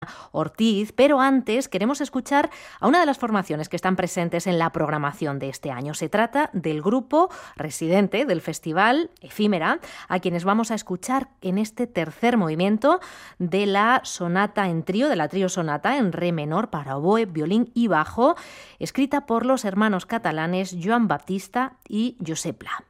Ortiz, pero antes queremos escuchar a una de las formaciones que están presentes en la programación de este año. Se trata del grupo residente del festival, Efímera, a quienes vamos a escuchar en este tercer movimiento de la sonata en trío, de la trío sonata en re menor para oboe, violín y bajo, escrita por los hermanos catalanes Joan Baptista y Josep Pla.